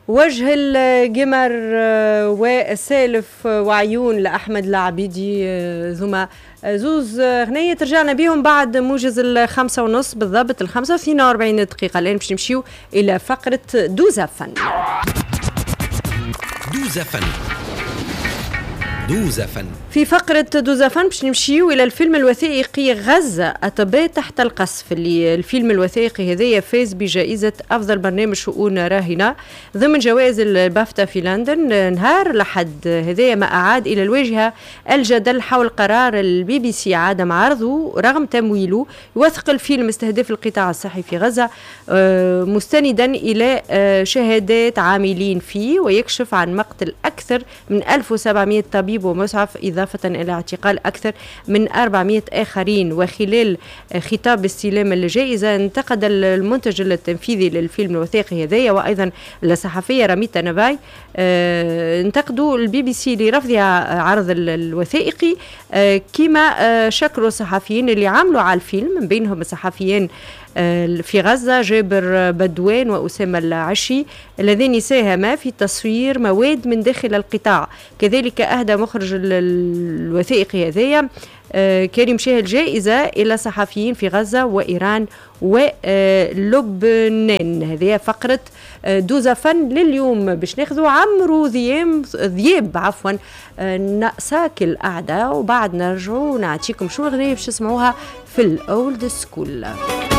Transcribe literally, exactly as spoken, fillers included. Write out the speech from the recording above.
وجه القمر والسالف وعيون لأحمد العبيدي ذوما زوز غنية رجعنا بيهم بعد موجز الخمسة ونص بالضبط الخمسة واثنين وأربعين دقيقة. الآن باش نمشيو إلى فقرة دوزة فن. دوزة فن دوزة فن في فقرة دوزة فن باش نمشيو إلى الفيلم الوثائقي غزة أطباء تحت القصف، اللي الفيلم الوثائقي هذايا فاز بجائزة أفضل برنامج شؤون راهنة ضمن جوائز البافتا في لندن. نهار الأحد هذايا ما أعاد إلى الواجهة الجدل حول قرار البي بي سي عدم عرضه رغم تمويله. يوثق الفيلم استهداف القطاع الصحي في غزة مستندا إلى شهادات عاملين فيه، ويكشف عن مقتل أكثر من ألف وسبعمائة طبيب ومسعف إضافة إلى اعتقال أكثر من أربعمائة آخرين. وخلال خطاب استلام الجائزة انتقد المنتج التنفيذي للفيلم الوثائقي هذايا وأيضا الصحفية راميتا نافاي اه انتقدوا البي بي سي لرفضها عرض الوثائقي، اه كما اه شكروا الصحفيين اللي عملوا على الفيلم، من بينهم الصحفيين في غزة جابر بدوان وأسامة العشي اللذين ساهما في تصوير مواد من داخل القطاع. كذلك أهدى مخرج الوثائقي هذايا كريم شاهل جائزة إلى صحفيين في غزة وإيران ولبنان. هذه فقرة دوزة فن لليوم باش ناخذوا عمرو ذياب ذياب عفوا نقصاك القعدة، وبعد نرجعوا نعطيكم شو الغنية باش تسمعوها في الأولد سكول.